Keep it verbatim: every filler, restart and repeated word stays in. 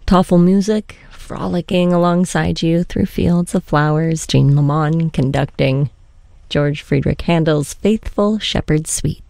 Thoughtful music frolicking alongside you through fields of flowers. Jean Lamont conducting George Friedrich Handel's Faithful Shepherd's Suite.